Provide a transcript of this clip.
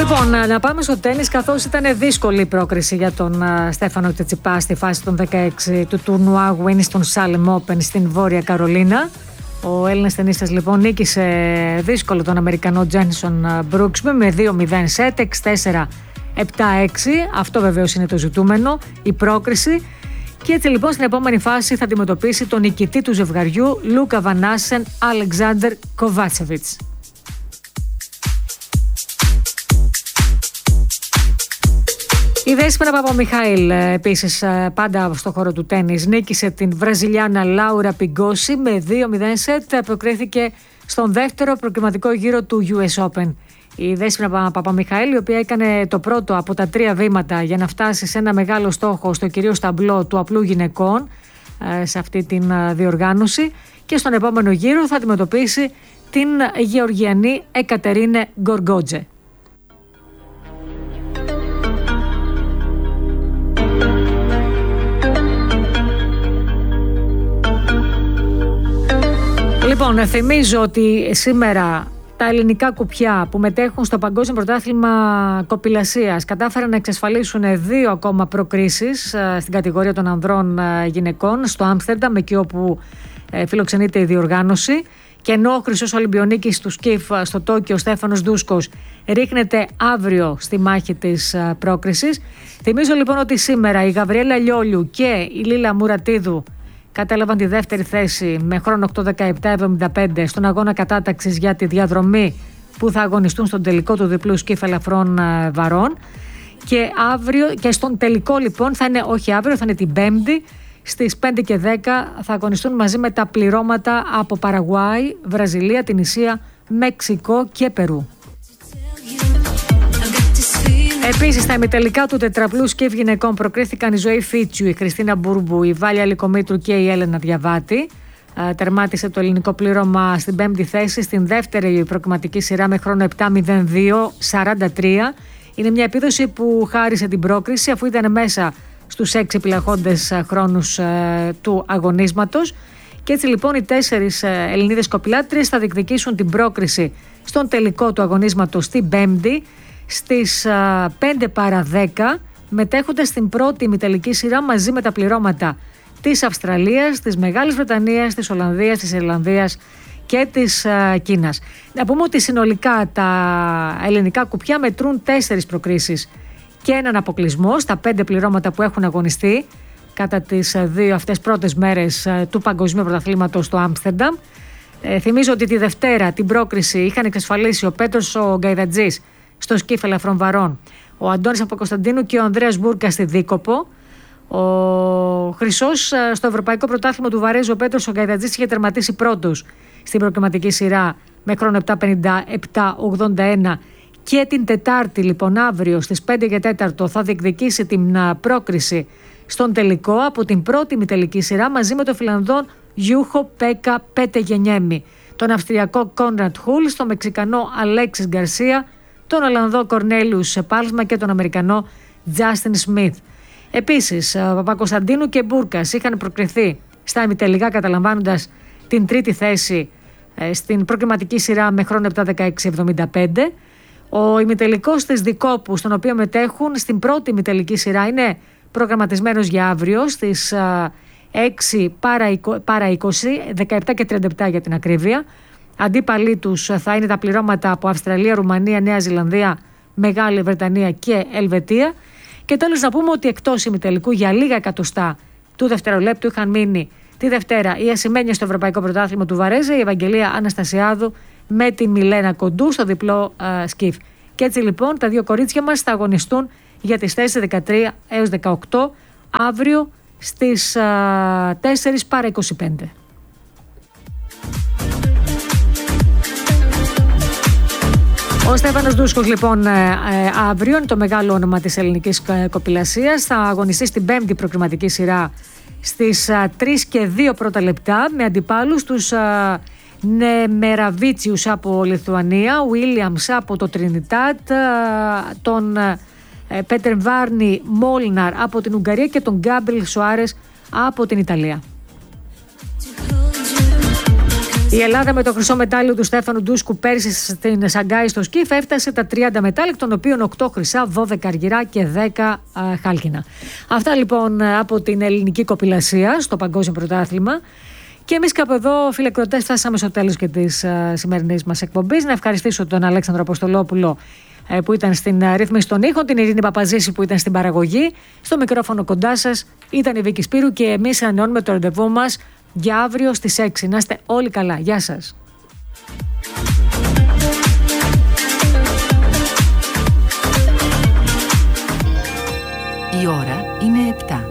Λοιπόν, να πάμε στο τένις, καθώς ήταν δύσκολη η πρόκριση για τον Στέφανο Τσιτσιπά στη φάση των 16 του τουρνουά Winston Salem Open στην Βόρεια Καρολίνα. Ο Έλληνας τενίστας λοιπόν νίκησε δύσκολο τον Αμερικανό Τζένσον Μπρούξμπι με 2-0 σετ, 6-4, 7-6. Αυτό βεβαίως είναι το ζητούμενο, η πρόκριση. Και έτσι λοιπόν στην επόμενη φάση θα αντιμετωπίσει τον νικητή του ζευγαριού Λούκα Βανάσεν Αλεξάνδερ Κοβάτσεβιτς. Η Δέσποινα Παπαμιχάηλ, επίσης πάντα στο χώρο του τένις, νίκησε την Βραζιλιάνα Λάουρα Πιγκόση με 2-0 σετ, προκρίθηκε στον δεύτερο προκριματικό γύρο του US Open. Η Δέσποινα Παπαμιχάηλ, η οποία έκανε το πρώτο από τα 3 βήματα για να φτάσει σε ένα μεγάλο στόχο στο κυρίως ταμπλό του απλού γυναικών σε αυτή την διοργάνωση, και στον επόμενο γύρο θα αντιμετωπίσει την Γεωργιανή Εκατερίνε Γκοργότζε. Λοιπόν, θυμίζω ότι σήμερα τα ελληνικά κουπιά που μετέχουν στο Παγκόσμιο Πρωτάθλημα Κοπηλασίας κατάφεραν να εξασφαλίσουν 2 ακόμα προκρίσεις στην κατηγορία των ανδρών γυναικών στο Άμστερνταμ, εκεί όπου φιλοξενείται η διοργάνωση. Και ενώ ο χρυσός Ολυμπιονίκης του σκιφ στο Τόκιο, ο Στέφανος Ντούσκος, ρίχνεται αύριο στη μάχη της πρόκρισης. Θυμίζω λοιπόν ότι σήμερα η Γαβριέλα Λιόλιου και η Λίλα Μουρατίδου κατέλαβαν τη δεύτερη θέση με χρόνο 8:17.75 στον αγώνα κατάταξης για τη διαδρομή που θα αγωνιστούν στον τελικό του διπλού σκιφ ελαφρών βαρών. Και αύριο, και στον τελικό λοιπόν θα είναι, όχι αύριο, θα είναι την Πέμπτη, στις 5 και 10 θα αγωνιστούν μαζί με τα πληρώματα από Παραγουάη, Βραζιλία, Τινησία, Μεξικό και Περού. Επίσης, στα ημιτελικά του τετραπλού σκιφ γυναικών προκρίθηκαν η Ζωή Φίτσιου, η Χριστίνα Μπούρμπου, η Βάλια Λικομήτρου και η Έλενα Διαβάτη. Τερμάτισε το ελληνικό πλήρωμα στην 5η θέση, στην δεύτερη προκριματική σειρά με χρόνο 7:02.43. Είναι μια επίδοση που χάρισε την πρόκριση, αφού ήταν μέσα στους 6 επιλαχόντες χρόνους του αγωνίσματος. Και έτσι λοιπόν οι 4 Ελληνίδες κοπηλάτριες θα διεκδικήσουν την πρόκριση στον τελικό του αγωνίσματος την Πέμπτη στις 5 παρά 10, μετέχοντας στην πρώτη ημιτελική σειρά μαζί με τα πληρώματα της Αυστραλίας, της Μεγάλης Βρετανίας, της Ολλανδίας, της Ιρλανδίας και της Κίνας. Να πούμε ότι συνολικά τα ελληνικά κουπιά μετρούν 4 προκρίσεις και έναν αποκλεισμό στα 5 πληρώματα που έχουν αγωνιστεί κατά τις 2 αυτές πρώτες μέρες του Παγκοσμίου Πρωταθλήματος στο Άμστερνταμ. Θυμίζω ότι τη Δευτέρα την πρόκριση είχαν εξασφαλίσει ο Πέτρος ο Γκαϊδατζής στο σκιφ ελαφρών βαρών, ο Αντώνης Παπακοσταντίνου και ο Ανδρέας Μπούρκα στη Δίκοπο. Ο χρυσός στο Ευρωπαϊκό Πρωτάθλημα του Βαρέζου, ο Πέτρος ο Γκαϊδατζής, είχε τερματίσει πρώτος στην προκριματική σειρά με χρόνο 7:57.81. Και την Τετάρτη λοιπόν αύριο στις 5 και 4 θα διεκδικήσει την πρόκριση στον τελικό από την πρώτη ημιτελική σειρά μαζί με τον Φιλανδόν Γιούχο Πέκα Πέτεγενιέμι, τον Αυστριακό Κόνραντ Χούλ, τον Μεξικανό Αλέξις Γκαρσία, τον Ολλανδό Κορνέλιους Πάλσμα και τον Αμερικανό Τζάστιν Σμιθ. Επίσης, Παπακοσταντίνου και Μπούρκας είχαν προκριθεί στα ημιτελικά, καταλαμβάνοντας την τρίτη θέση στην προκριματική σειρά με χρόνο 7:16.75. Ο ημιτελικός της Δικόπου, στον οποίο μετέχουν στην πρώτη ημιτελική σειρά, είναι προγραμματισμένος για αύριο στις 6 παρά 20, 17 και 37 για την ακρίβεια. Αντίπαλοι τους θα είναι τα πληρώματα από Αυστραλία, Ρουμανία, Νέα Ζηλανδία, Μεγάλη Βρετανία και Ελβετία. Και τέλος να πούμε ότι εκτός ημιτελικού για λίγα εκατοστά του δευτερολέπτου είχαν μείνει τη Δευτέρα η ασημένια στο Ευρωπαϊκό Πρωτάθλημα του Βαρέζα, η Ευαγγελία Αναστασιάδου με τη Μιλένα Κοντού στο διπλό σκιφ. Και έτσι λοιπόν τα 2 κορίτσια μας θα αγωνιστούν για τις θέσεις 13 έως 18 αύριο στις 4 παρά 25. Ο Στέφανος Ντούσκος λοιπόν αύριο, είναι το μεγάλο όνομα της ελληνικής κοπηλασίας, θα αγωνιστεί στην 5η προκριματική σειρά στις 3 και 2 πρώτα λεπτά με αντιπάλους τους Νεμεραβίτσιους από Λιθουανία, Βίλιαμς από το Τρινιτάτ, τον Πέτερ Βάρνι Μόλναρ από την Ουγγαρία και τον Γκάμπριλ Σοάρες από την Ιταλία. Η Ελλάδα με το χρυσό μετάλλιο του Στέφανου Ντούσκου πέρυσι στην Σαγκάη στο σκιφ έφτασε τα 30 μετάλλια, εκ των οποίων 8 χρυσά, 12 αργυρά και 10 χάλκινα. Αυτά λοιπόν από την ελληνική κοπηλασία στο Παγκόσμιο Πρωτάθλημα. Και εμείς κάπου εδώ, φίλοι εκδοτές, φτάσαμε στο τέλος και της σημερινής μας εκπομπής. Να ευχαριστήσω τον Αλέξανδρο Αποστολόπουλο που ήταν στην ρύθμιση των ήχων, την Ειρήνη Παπαζήση που ήταν στην παραγωγή. Στο μικρόφωνο κοντά σας ήταν η Βίκη Σπύρου και εμείς ανανεώνουμε το ραντεβού μας για αύριο στις 6. Να είστε όλοι καλά. Γεια σας. Η ώρα είναι 7.